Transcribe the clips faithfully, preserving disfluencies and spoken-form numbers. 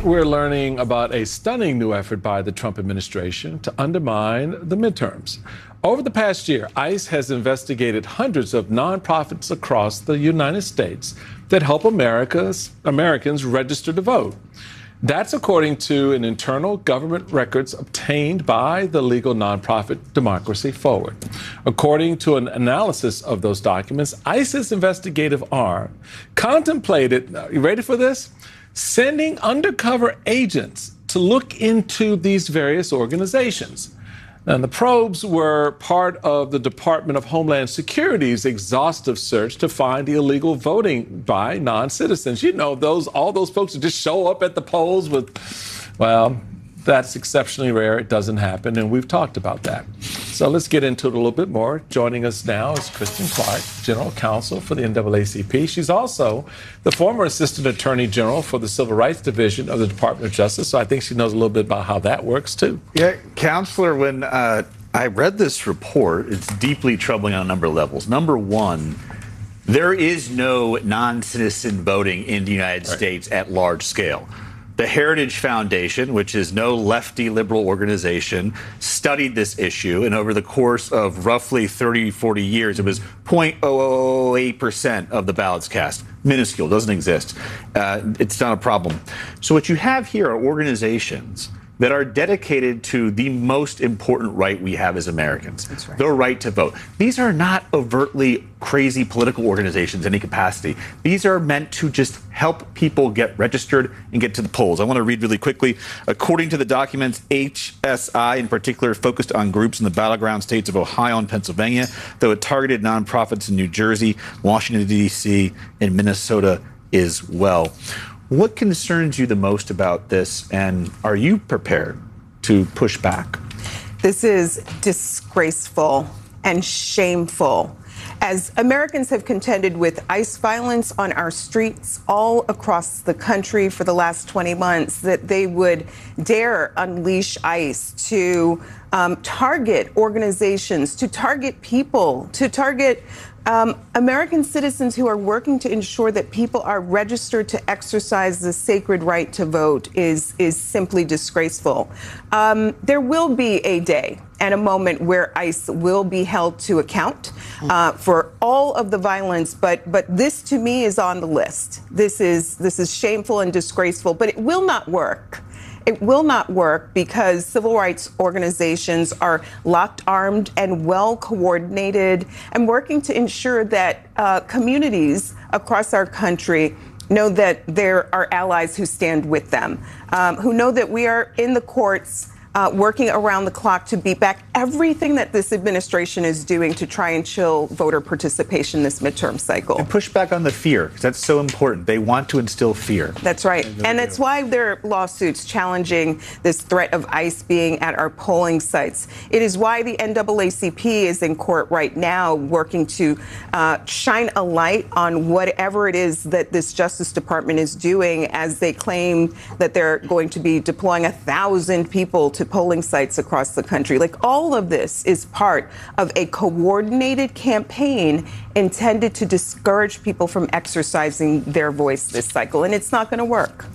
we're learning about a stunning new effort by the Trump administration to undermine the midterms. Over the past year, ICE has investigated hundreds of nonprofits across the United States that help America's, Americans register to vote. That's according to an internal government records obtained by the legal nonprofit Democracy Forward. According to an analysis of those documents, ICE's investigative arm contemplated, you ready for this? Sending undercover agents to look into these various organizations. And the probes were part of the Department of Homeland Security's exhaustive search to find illegal voting by non-citizens. You know, those all those folks who just show up at the polls with, well, that's exceptionally rare. It doesn't happen, and we've talked about that. So let's get into it a little bit more. Joining us now is Kristen Clarke, General Counsel for the N double A C P. She's also the former Assistant Attorney General for the Civil Rights Division of the Department of Justice, so I think she knows a little bit about how that works, too. Yeah, Counselor, when uh, I read this report, it's deeply troubling on a number of levels. Number one, there is no non-citizen voting in the United right. States at large scale. The Heritage Foundation, which is no lefty liberal organization, studied this issue, and over the course of roughly thirty, forty years, it was zero point zero zero eight percent of the ballots cast. Minuscule, doesn't exist. Uh, it's not a problem. So what you have here are organizations that are dedicated to the most important right we have as Americans, That's right. the right to vote. These are not overtly crazy political organizations in any capacity. These are meant to just help people get registered and get to the polls. I want to read really quickly. According to the documents, H S I in particular focused on groups in the battleground states of Ohio and Pennsylvania, though it targeted nonprofits in New Jersey, Washington, D C, and Minnesota as well. What concerns you the most about this, and are you prepared to push back? This is disgraceful and shameful. As Americans have contended with ICE violence on our streets all across the country for the last twenty months, that they would dare unleash ICE to um, target organizations, to target people, to target Um, American citizens who are working to ensure that people are registered to exercise the sacred right to vote is is simply disgraceful. Um, there will be a day and a moment where ICE will be held to account uh, for all of the violence, but but this to me is on the list. This is this is shameful and disgraceful, but it will not work. It will not work because civil rights organizations are locked armed and well coordinated and working to ensure that uh, communities across our country know that there are allies who stand with them, um, who know that we are in the courts Uh, working around the clock to beat back everything that this administration is doing to try and chill voter participation this midterm cycle. And push back on the fear, because that's so important. They want to instill fear. That's right. And, and that's why there are lawsuits challenging this threat of ICE being at our polling sites. It is why the N double A C P is in court right now working to uh, shine a light on whatever it is that this Justice Department is doing, as they claim that they're going to be deploying a thousand people to polling sites across the country. Like, all of this is part of a coordinated campaign intended to discourage people from exercising their voice this cycle, and it's not going to work.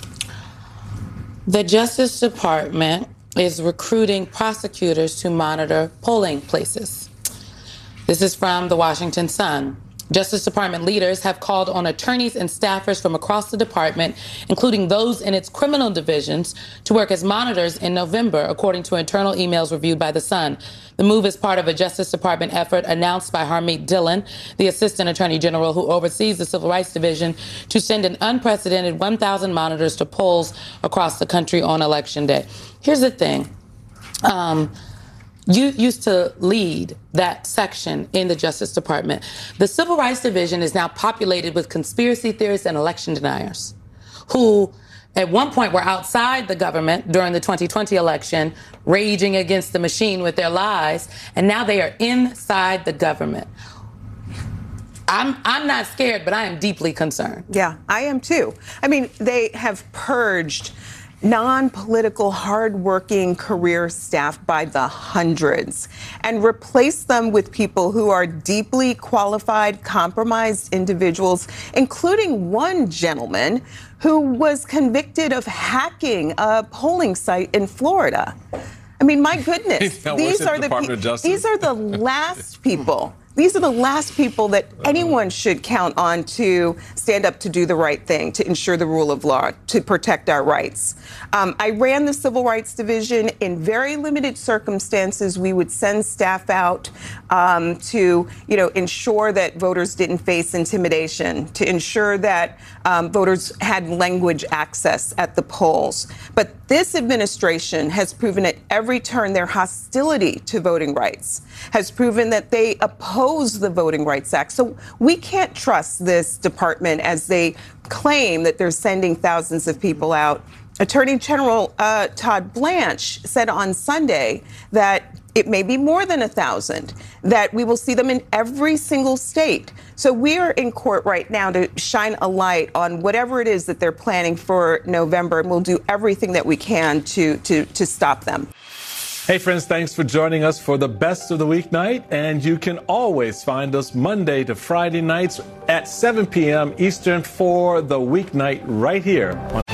The Justice Department is recruiting prosecutors to monitor polling places. This is from the Washington Sun. Justice Department leaders have called on attorneys and staffers from across the department, including those in its criminal divisions, to work as monitors in November, according to internal emails reviewed by The Sun. The move is part of a Justice Department effort announced by Harmeet Dillon, the Assistant Attorney General who oversees the Civil Rights Division, to send an unprecedented one thousand monitors to polls across the country on Election Day. Here's the thing. Um, You used to lead that section in the Justice Department. The Civil Rights Division is now populated with conspiracy theorists and election deniers who at one point were outside the government during the twenty twenty election, raging against the machine with their lies, and now they are inside the government. I'm I'm not scared, but I am deeply concerned. Yeah, I am too. I mean, they have purged non-political, hard-working career staff by the hundreds and replace them with people who are deeply qualified, compromised individuals, including one gentleman who was convicted of hacking a polling site in Florida. I mean, my goodness, these are the pe- these are the last people. These are the last people that anyone should count on to stand up to do the right thing, to ensure the rule of law, to protect our rights. Um, I ran the Civil Rights Division. In very limited circumstances, we would send staff out um, to, you know, ensure that voters didn't face intimidation, to ensure that um, voters had language access at the polls. But this administration has proven at every turn their hostility to voting rights, has proven that they oppose the Voting Rights Act. So we can't trust this department as they claim that they're sending thousands of people out. Attorney General uh, Todd Blanche said on Sunday that it may be more than a thousand, that we will see them in every single state. So we are in court right now to shine a light on whatever it is that they're planning for November, and we'll do everything that we can to, to, to stop them. Hey, friends, thanks for joining us for the Best of the Weeknight. And you can always find us Monday to Friday nights at seven p.m. Eastern for the Weeknight right here on